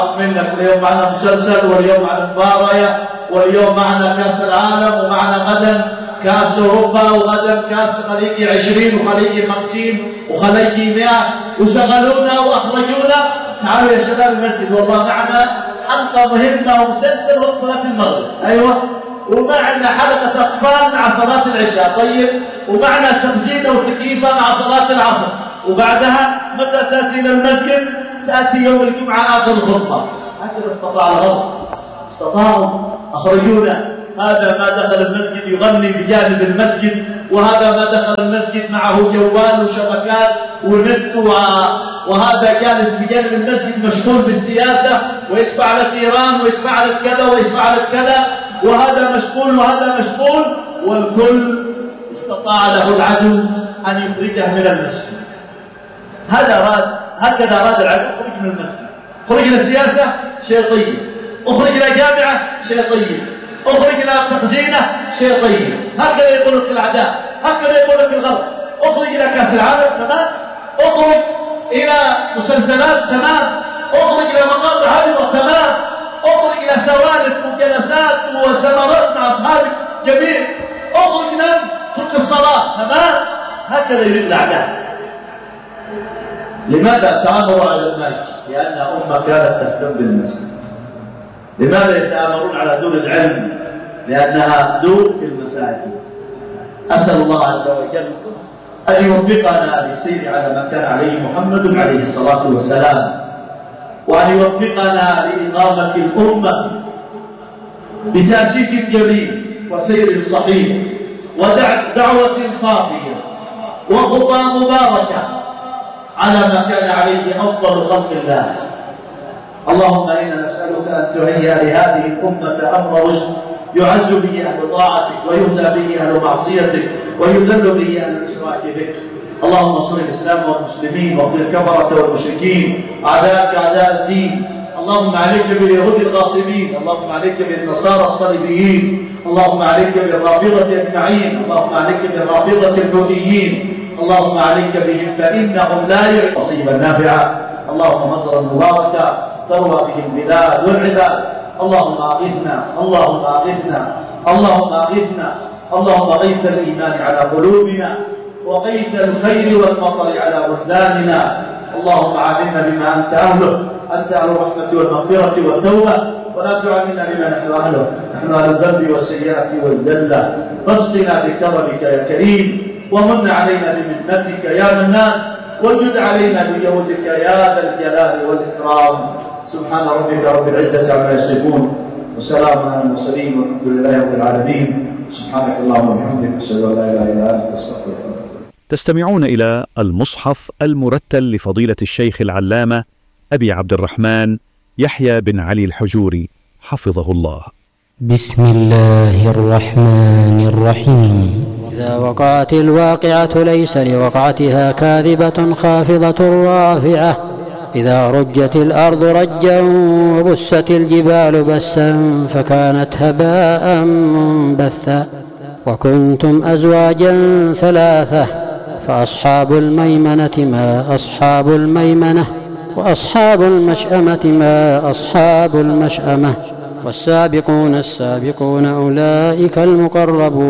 منك. اليوم معنا مسلسل، واليوم معنا مبارية، واليوم معنا كأس العالم، ومعنا غدا كأس أوروبا، وغدا كأس خليجي 20 وخليجي 50 وخليجي 100، وشغلونا وأخرجونا. تعالوا يا شباب المسجد، والله معنا حلقة مهمة ومسلسل وقت صلاة المغرب. أيوة، ومعنا حلقة أطفال مع صلاة العشاء. طيب، ومعنا تمثيل وتكييفة مع صلاة العصر. وبعدها متى تأتي إلى المسجد؟ تأتي يوم الجمعة آخر الخطبة. هكذا استطاع الغرب، استطاعوا أخرجونا. هذا ما دخل المسجد يغني بجانب المسجد، وهذا ما دخل المسجد معه جوال وشبكات ونت، وهذا جالس بجانب المسجد مشغول بالسياسة، ويسمع لك إيران ويسمع لك كذا ويسمع لك كذا، وهذا مشغول وهذا مشغول، والكل استطاع له العدو أن يخرجه من المسجد. هكذا أراد العدو، خرج من المسجد. خرج إلى السياسة شيء طيب، اخرج إلى جامعة شيء طيب، اخرج إلى تخزينة شيء طيب. هكذا يقول لك الأعداء، هكذا يقول لك الغرب. اخرج إلى كأس العالم تمام، اخرج إلى مسلسلات تمام، اخرج إلى مقاطع هذه تمام، اخرج إلى سوالف وجلسات وسمرات مع أصحابك جميل، اخرج نام ترك الصلاة تمام. هكذا يريد الأعداء. لماذا تآمروا على المسجد؟ لأن أمة كانت تهتم بالمسجد. لماذا يتآمرون على دور العلم؟ لأنها دور في المساجد. أسأل الله عز وجل أن يوفقنا للسير على ما كان عليه محمد عليه الصلاة والسلام، وأن يوفقنا لإقامة الأمة بتأسيس جميل وسير صحيح ودعوة صافية وخطى مباركة على ما كان عليه أفضل خلق الله. اللهم إنا نسألك أن تهيئ لهذه الأمة أمر رشد يعز به أهل طاعتك، ويهدى به أهل معصيتك، ويذل به أهل الإشراك بك. اللهم انصر الإسلام والمسلمين، واغفر الكفرة والمشركين أعداءك أعداء الدين. اللهم عليك باليهود الغاصبين، اللهم عليك بالنصارى الصليبيين، اللهم عليك بالرافضة أجمعين، اللهم عليك بالرافضة الحوثيين، اللهم عليك بهم فإنهم لا يعلمون. نصيبا نافعا، اللهم مطرا مباركا تروى به البلاد والعباد. اللهم أغثنا، اللهم أغثنا، اللهم أغثنا، اللهم غيث الإيمان على قلوبنا، وغيث الخير والمطر على بلداننا. اللهم عاملنا بما أنت أهله، أنت أهل الرحمة والمغفرة والتوبة، ولا تعاملنا بما نحن أهله، نحن أهل الذنب والسيئات والذلة. فاسقنا بكرمك يا كريم، ومن علينا بمنتك يا منان، وجد علينا بجودك يا ذا الجلال والإكرام. سبحان ربك رب العزة عما يصفون، وسلام على المرسلين، والحمد لله رب العالمين. سبحانك اللهم وبحمدك، أشهد أن لا إله إلا أنت، أستغفرك. تستمعون إلى المصحف المرتل لفضيلة الشيخ العلامة أبي عبد الرحمن يحيى بن علي الحجوري حفظه الله. بسم الله الرحمن الرحيم. إذا وقعت الواقعة ليس لوقعتها كاذبة خافضة رافعة. إذا رجت الأرض رجا وبست الجبال بسا فكانت هباء منبثا. وكنتم أزواجا ثلاثة فأصحاب الميمنة ما أصحاب الميمنة، وأصحاب المشأمة ما أصحاب المشأمة، والسابقون السابقون أولئك المقربون.